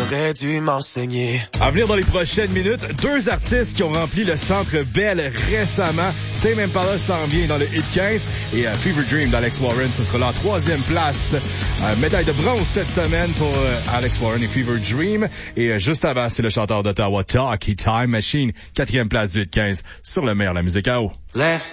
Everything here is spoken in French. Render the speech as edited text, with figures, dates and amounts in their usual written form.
t'aurais dû m'enseigner. À venir dans les prochaines minutes, 2 artistes qui ont rempli le Centre Bell récemment. Tame Impala s'en vient dans le Hit 15 et Fever Dream d'Alex Warren, ce sera la 3e place. Médaille de bronze cette semaine pour Alex Warren et Fever Dream. Et juste avant, c'est le chanteur d'Ottawa, Talkie Time Machine, 4e place du Hit 15 sur le meilleur de la musique à eau.